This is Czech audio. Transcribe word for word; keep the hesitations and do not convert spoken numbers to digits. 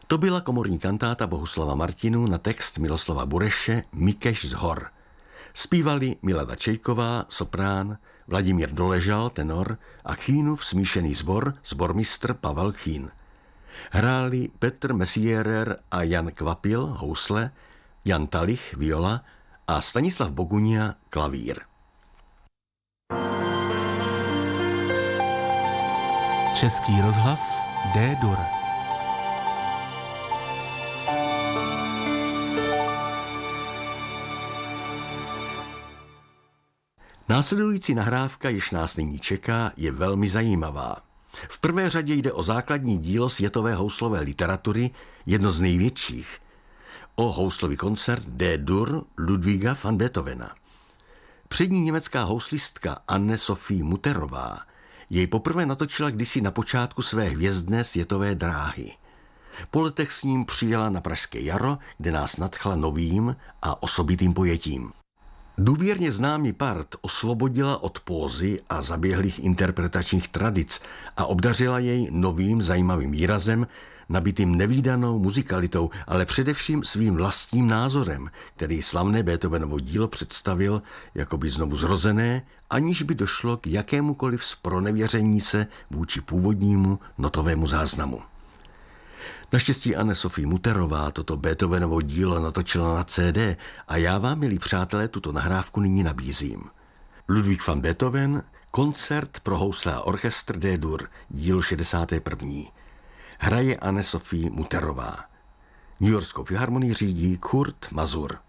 To byla komorní kantáta Bohuslava Martinů na text Miloslava Bureše Mikeš z hor. Zpívali Milada Čejková, soprán, Vladimír Doležal, tenor a Chýnův smíšený sbor, sbormistr Pavel Chýn. Hráli Petr Messierer a Jan Kvapil, housle, Jan Talich, viola a Stanislav Bogunia, klavír. Český rozhlas D-dur. Následující nahrávka, jež nás nyní čeká, je velmi zajímavá. V prvé řadě jde o základní dílo světové houslové literatury, jedno z největších, o houslový koncert D-dur Ludwiga van Beethovena. Přední německá houslistka Anne-Sophie Mutterová jej poprvé natočila kdysi na počátku své hvězdné světové dráhy. Po letech s ním přijela na Pražské jaro, kde nás nadchla novým a osobitým pojetím. Důvěrně známý part osvobodila od pózy a zaběhlých interpretačních tradic a obdařila jej novým zajímavým výrazem, nabitým nevídanou muzikalitou, ale především svým vlastním názorem, který slavné Beethovenovo dílo představil jakoby znovu zrozené, aniž by došlo k jakémukoliv zpronevěření se vůči původnímu notovému záznamu. Naštěstí Anne-Sophie Mutterová toto Beethovenovo dílo natočila na C D a já vám, milí přátelé, tuto nahrávku nyní nabízím. Ludwig van Beethoven, koncert pro housle a orchestr D-dur, dílo šedesáté první. Hraje Anne-Sophie Mutterová. Newyorskou filharmonii řídí Kurt Masur.